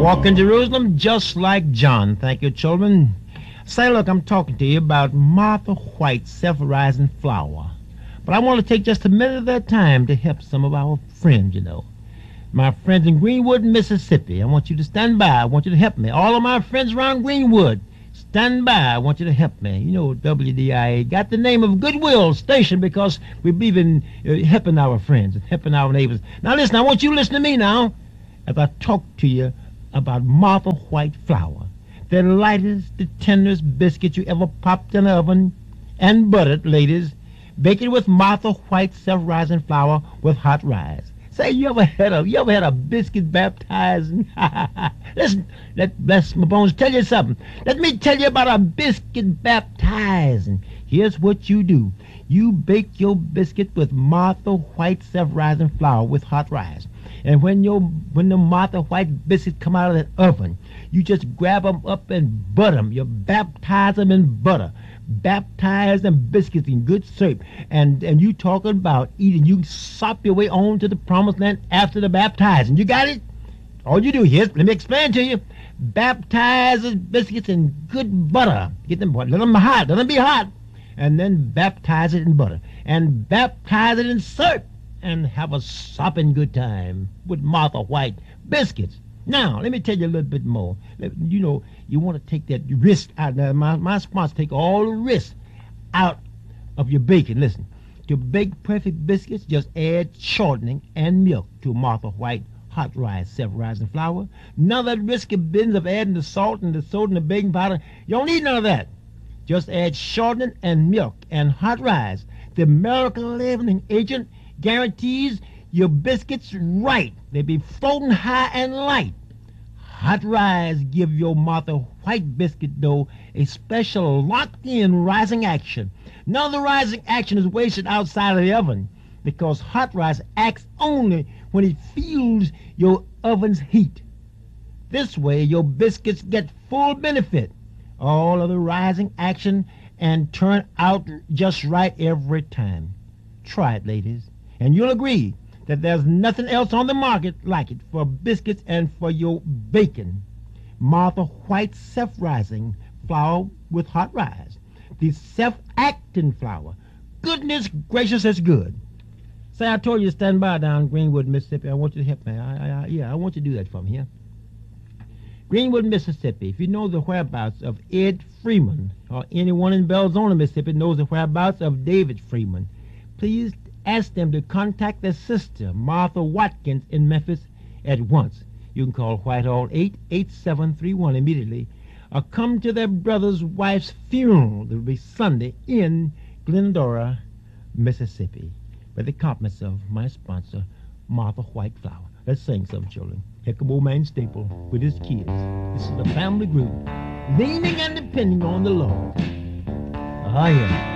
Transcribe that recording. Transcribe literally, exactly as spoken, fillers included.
walk in Jerusalem just like John. Thank you, children. Say, look, I'm talking to you about Martha White's self-rising flower. But I want to take just a minute of that time to help some of our friends, you know. My friends in Greenwood, Mississippi. I want you to stand by. I want you to help me. All of my friends around Greenwood, stand by. I want you to help me. You know, W D I A got the name of Goodwill Station because we believe in uh, helping our friends and helping our neighbors. Now, listen, I want you to listen to me now as I talk to you about Martha White flour. The lightest, the tenderest biscuit you ever popped in the oven and buttered, ladies. Bake it with Martha White self-rising flour with hot rise. Say, you ever had a you ever had a biscuit baptized? Listen, let bless my bones tell you something. Let me tell you about a biscuit baptizing. Here's what you do. You bake your biscuit with Martha White self-rising flour with hot rise. And when your when the Martha White biscuits come out of that oven, you just grab them up and butter them. You baptize them in butter. Baptize them biscuits in good syrup. And and you talking about eating. You sop your way on to the promised land after the baptizing. You got it? All you do here, let me explain to you. Baptize the biscuits in good butter. Get them, let them hot. Let them be hot. And then baptize it in butter. And baptize it in syrup. And have a sopping good time with Martha White biscuits. Now, let me tell you a little bit more. You know, you want to take that risk out. Now, my, my sponsor take all the risk out of your baking. Listen, to bake perfect biscuits, just add shortening and milk to Martha White hot rise, self-rising flour. None of that risky business of adding the salt and the soda and the baking powder. You don't need none of that. Just add shortening and milk and hot rise. The miracle leavening agent guarantees your biscuits right. They be floating high and light. Hot rise give your Martha White biscuit dough a special locked-in rising action. None of the rising action is wasted outside of the oven because hot rise acts only when it feels your oven's heat. This way, your biscuits get full benefit. All of the rising action and turn out just right every time. Try it, ladies. And you'll agree that there's nothing else on the market like it for biscuits and for your bacon. Martha White self-rising flour with hot rise. The self-acting flour. Goodness gracious, it's good. Say, I told you to stand by down Greenwood, Mississippi. I want you to help me. I, I, yeah, I want you to do that for me, yeah? Greenwood, Mississippi. If you know the whereabouts of Ed Freeman, or anyone in Belzona, Mississippi knows the whereabouts of David Freeman, please ask them to contact their sister, Martha Watkins, in Memphis at once. You can call Whitehall eight eight seven three one immediately, or come to their brother's wife's funeral that will be Sunday in Glendora, Mississippi, with the compliments of my sponsor, Martha White Flour. Let's sing some, children. Here come old man Staple with his kids. This is a family group, leaning and depending on the Lord. Ah, yeah.